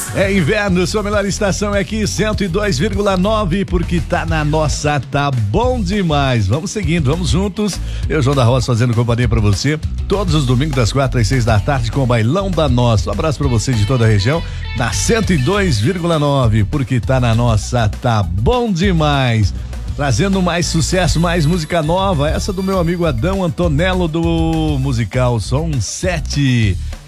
É inverno, sua melhor estação é aqui, 102,9, porque tá na nossa, tá bom demais. Vamos seguindo, vamos juntos. Eu, João da Roça, fazendo companhia pra você, todos os domingos das 4 às 6 da tarde com o Bailão da Nossa. Um abraço pra você de toda a região, na 102,9, porque tá na nossa, tá bom demais. Trazendo mais sucesso, mais música nova, essa do meu amigo Adão Antonello do musical Som 7.